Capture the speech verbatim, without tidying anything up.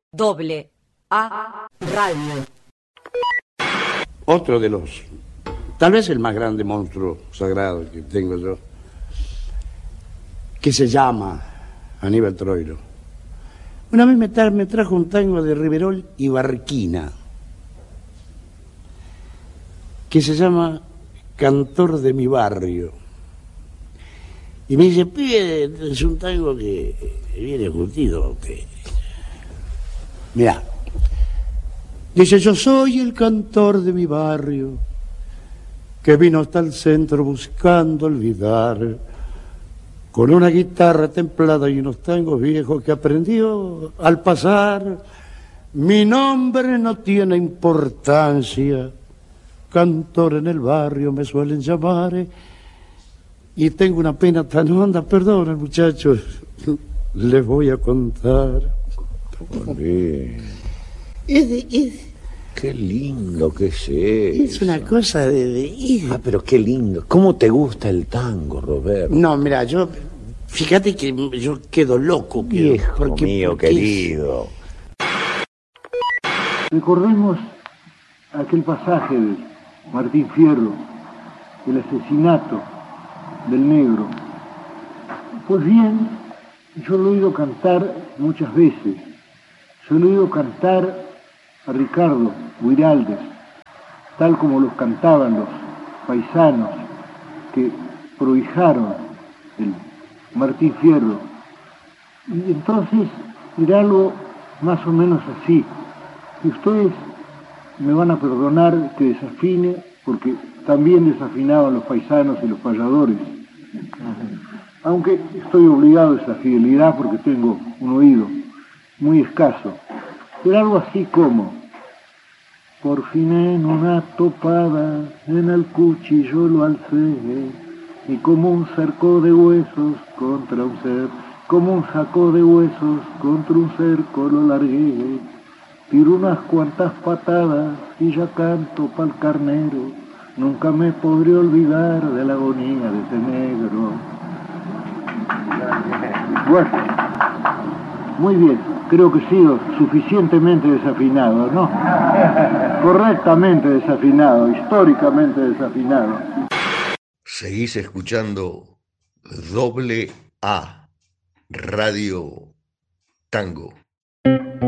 Doble A Radio. Otro de los, tal vez el más grande monstruo sagrado que tengo yo, que se llama Aníbal Troilo. Una vez me, tra me trajo un tango de Riverol y Barquina, que se llama Cantor de mi barrio. Y me dice, pibe, es un tango que viene curtido. Que... Mirá, dice, yo soy el cantor de mi barrio, que vino hasta el centro buscando olvidar, con una guitarra templada y unos tangos viejos que aprendió al pasar. Mi nombre no tiene importancia, cantor en el barrio me suelen llamar, y tengo una pena tan honda, perdona muchachos, les voy a contar. Es de, es, Qué lindo que es eso. es una cosa de, de... Ah, pero qué lindo. ¿Cómo te gusta el tango, Roberto? No, mira, yo, fíjate que yo quedo loco. Quedo, Viejo porque, mío porque querido. Recordemos aquel pasaje de Martín Fierro, el asesinato del negro. Pues bien, yo lo he oído cantar muchas veces. Yo lo he oído cantar a Ricardo Guiraldes, tal como los cantaban los paisanos que prohijaron el Martín Fierro. Y entonces era algo más o menos así. Y ustedes me van a perdonar que desafine, porque también desafinaban los paisanos y los payadores. Aunque estoy obligado a esa fidelidad porque tengo un oído muy escaso. Era algo así como: por fin en una topada en el cuchillo lo alcé, y como un cerco de huesos contra un ser, como un saco de huesos contra un cerco lo largué, tiro unas cuantas patadas y ya canto pa'l carnero, nunca me podré olvidar de la agonía de ese negro. Bueno, muy bien, creo que he sido suficientemente desafinado, ¿no? Correctamente desafinado, históricamente desafinado. Seguís escuchando Doble A Radio Tango.